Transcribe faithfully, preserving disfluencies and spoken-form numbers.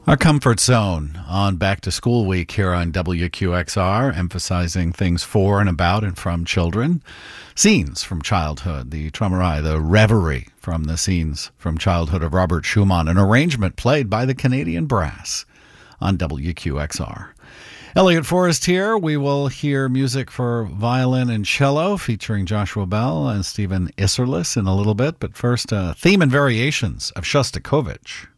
Our comfort zone on Back to School Week here on W Q X R, emphasizing things for and about and from children. Scenes from childhood, the Traumerei, the reverie from the scenes from childhood of Robert Schumann, an arrangement played by the Canadian Brass on W Q X R. Elliot Forrest here. We will hear music for violin and cello featuring Joshua Bell and Stephen Isserlis in a little bit. But first, uh, theme and variations of Shostakovich.